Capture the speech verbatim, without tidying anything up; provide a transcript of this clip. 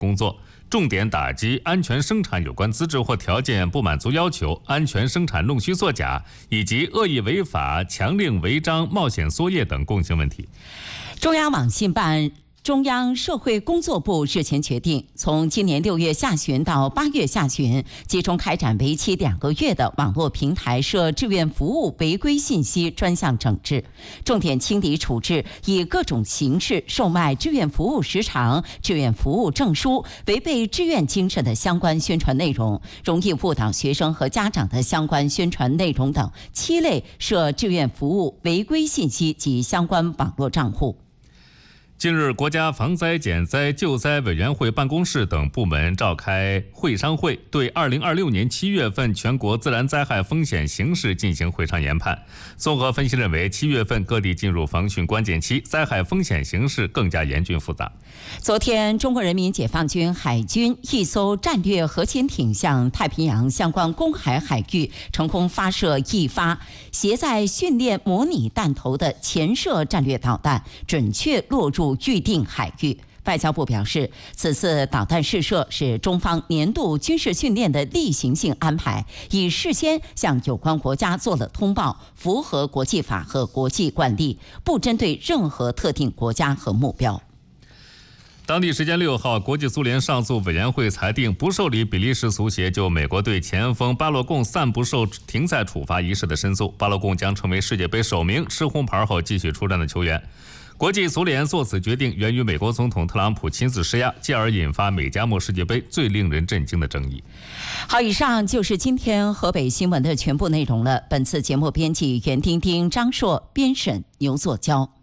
工作，重点打击安全生产有关资质或条件不满足要求、安全生产弄虚作假以及恶意违法、强令违章、冒险作业等共性问题。 中央网信办。中央社会工作部日前决定，从今年六月下旬到八月下旬，集中开展为期两个月的网络平台涉志愿服务违规信息专项整治，重点清理处置以各种形式售卖志愿服务时长、志愿服务证书、违背志愿精神的相关宣传内容，容易误导学生和家长的相关宣传内容等七类涉志愿服务违规信息及相关网络账户。 近日，国家防灾减灾救灾委员会办公室等部门召开会商会，对二零二六年七月份全国自然灾害风险形势进行会商研判。综合分析认为，七月份各地进入防汛关键期，灾害风险形势更加严峻复杂。 昨天，中国人民解放军海军一艘战略核潜艇向太平洋相关公海海域成功发射一发携载训练模拟弹头的潜射战略导弹，准确落入预定海域。外交部表示，此次导弹试射是中方年度军事训练的例行性安排，已事先向有关国家做了通报，符合国际法和国际惯例，不针对任何特定国家和目标。 当地时间六号，国际足联上诉委员会裁定不受理比利时足协就美国队前锋巴洛贡暂不受停赛处罚一事的申诉。巴洛贡将成为世界杯首名吃红牌后继续出战的球员。国际足联作此决定源于美国总统特朗普亲自施压，继而引发美加墨世界杯最令人震惊的争议。 好，以上就是今天河北新闻的全部内容了。本次节目编辑袁丁丁、张硕，编审牛作娇。